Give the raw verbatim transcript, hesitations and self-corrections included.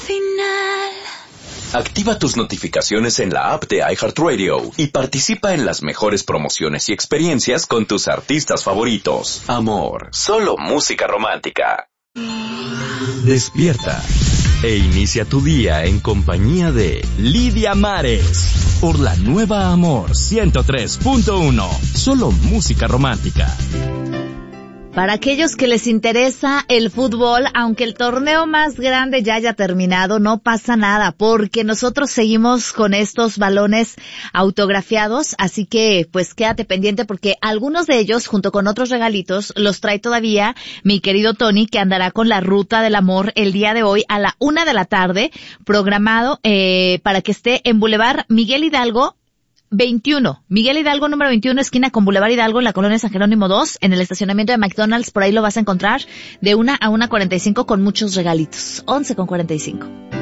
Final. Activa tus notificaciones en la app de iHeartRadio y participa en las mejores promociones y experiencias con tus artistas favoritos. Amor, solo música romántica. Despierta e inicia tu día en compañía de Lidia Mares por la nueva Amor ciento tres punto uno. Solo música romántica. Para aquellos que les interesa el fútbol, aunque el torneo más grande ya haya terminado, no pasa nada, porque nosotros seguimos con estos balones autografiados, así que pues quédate pendiente porque algunos de ellos, junto con otros regalitos, los trae todavía mi querido Tony, que andará con la Ruta del Amor el día de hoy a la una de la tarde, programado eh, para que esté en Boulevard Miguel Hidalgo, veintiuno, Miguel Hidalgo número veintiuno, esquina con Boulevard Hidalgo, en la colonia San Jerónimo dos, en el estacionamiento de McDonald's. Por ahí lo vas a encontrar de una a una cuarenta y cinco con muchos regalitos. once con cuarenta y cinco.